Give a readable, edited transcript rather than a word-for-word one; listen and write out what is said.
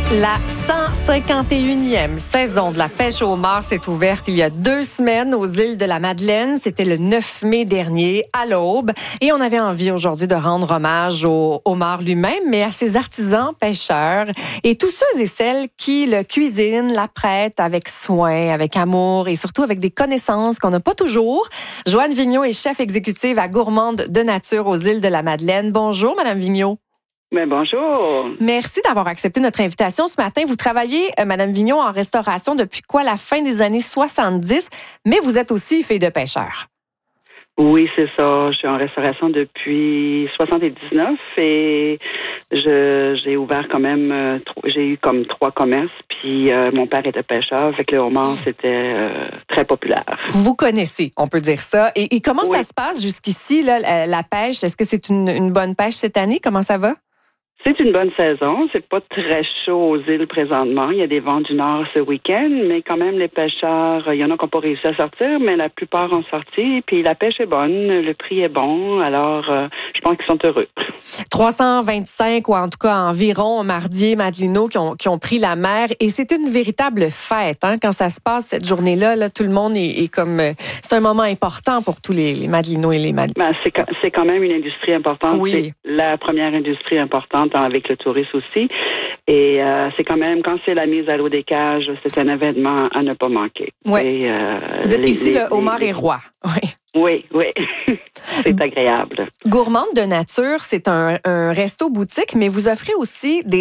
La 151e saison de la pêche au homard s'est ouverte il y a 2 semaines aux îles de la Madeleine. C'était le 9 mai dernier, à l'aube. Et on avait envie aujourd'hui de rendre hommage au homard lui-même, mais à ses artisans pêcheurs et tous ceux et celles qui le cuisinent, l'apprêtent avec soin, avec amour et surtout avec des connaissances qu'on n'a pas toujours. Joanne Vigneault est chef exécutive à Gourmande de Nature aux îles de la Madeleine. Bonjour, Madame Vigneault. Mais bonjour. Merci d'avoir accepté notre invitation ce matin. Vous travaillez, Madame Vigneault, en restauration depuis la fin des années 70, mais vous êtes aussi fille de pêcheur. Oui, c'est ça. Je suis en restauration depuis 79 et j'ai ouvert quand même, j'ai eu comme 3 commerces, puis mon père était pêcheur, fait que le homard, c'était très populaire. Vous connaissez, on peut dire ça. Et comment ça se passe jusqu'ici, là, la pêche? Est-ce que c'est une bonne pêche cette année? Comment ça va? C'est une bonne saison. C'est pas très chaud aux îles présentement. Il y a des vents du nord ce week-end, mais quand même, les pêcheurs, il y en a qui n'ont pas réussi à sortir, mais la plupart ont sorti. Puis la pêche est bonne, le prix est bon. Alors, je pense qu'ils sont heureux. 325 ou en tout cas environ mardiers, madelinots qui ont pris la mer. Et c'est une véritable fête, hein, quand ça se passe cette journée-là. Là, tout le monde est comme... c'est un moment important pour tous les madelinots et les madelinots. Ben, c'est quand même une industrie importante. Oui. C'est la première industrie importante avec le tourisme aussi. Et c'est quand même, quand c'est la mise à l'eau des cages, c'est un événement à ne pas manquer. Oui. Vous êtes ici, le homard est roi. Oui. Oui. C'est agréable. Gourmande de Nature, c'est un resto-boutique, mais vous offrez aussi des